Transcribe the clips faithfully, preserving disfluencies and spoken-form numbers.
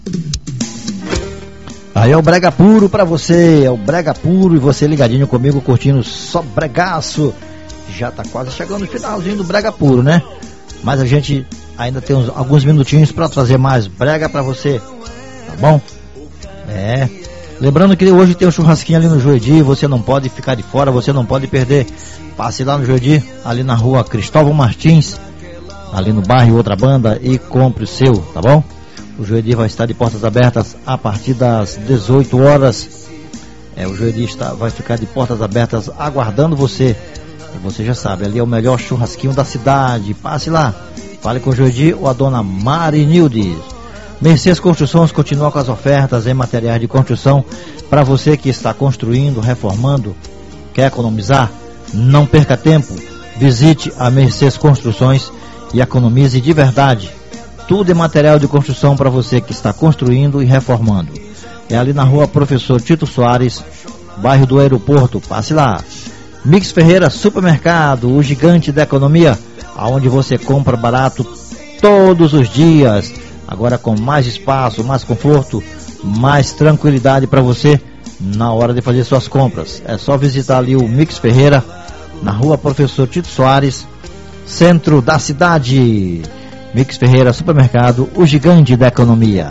Aí é o Brega Puro pra você, é o Brega Puro, e você ligadinho comigo, curtindo só bregaço. Já tá quase chegando no finalzinho do Brega Puro, né? Mas a gente ainda tem uns, alguns minutinhos pra trazer mais brega pra você, tá bom? É, lembrando que hoje tem um churrasquinho ali no Juedi, você não pode ficar de fora, você não pode perder. Passe lá no Juedi, ali na rua Cristóvão Martins, ali no bairro Outra Banda, e compre o seu, tá bom? O Juedi vai estar de portas abertas a partir das dezoito horas. É, o Juedi está, vai ficar de portas abertas aguardando você. E você já sabe, ali é o melhor churrasquinho da cidade. Passe lá, fale com o Juedi ou a dona Marinildes. Mercedes Construções continua com as ofertas em materiais de construção para você que está construindo, reformando, quer economizar. Não perca tempo, visite a Mercedes Construções e economize de verdade. Tudo em material de construção para você que está construindo e reformando. É ali na rua Professor Tito Soares, bairro do Aeroporto. Passe lá. Mix Ferreira Supermercado, o gigante da economia, aonde você compra barato todos os dias. Agora com mais espaço, mais conforto, mais tranquilidade para você na hora de fazer suas compras. É só visitar ali o Mix Ferreira, na rua Professor Tito Soares, centro da cidade. Mix Ferreira Supermercado, o gigante da economia.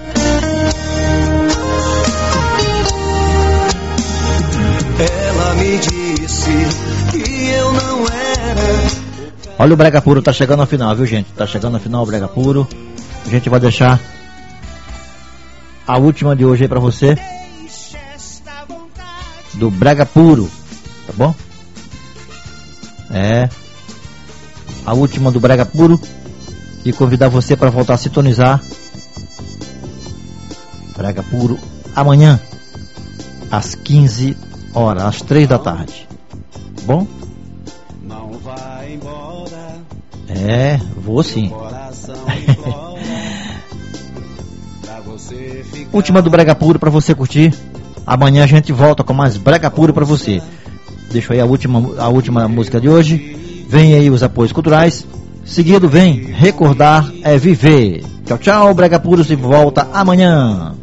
Ela me disse que eu não era. Olha, o Brega Puro tá chegando ao final, viu, gente? Tá chegando ao final o Brega Puro. A gente vai deixar a última de hoje aí pra você, do Brega Puro, tá bom? É a última do Brega Puro. E convidar você para voltar a sintonizar Brega Puro amanhã às quinze horas, às três da tarde. Bom? Não vai embora. É, vou sim. Última do Brega Puro para você curtir. Amanhã a gente volta com mais Brega Puro para você. Deixo aí a última, a última música de hoje. Vem aí os apoios culturais. Seguido vem Recordar é Viver. Tchau, tchau, Brega Puro se volta amanhã.